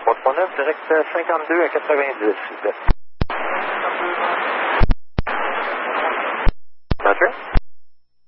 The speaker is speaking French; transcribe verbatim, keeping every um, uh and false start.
trois trois neuf, direct cinquante-deux à quatre-vingt-dix, s'il vous plaît.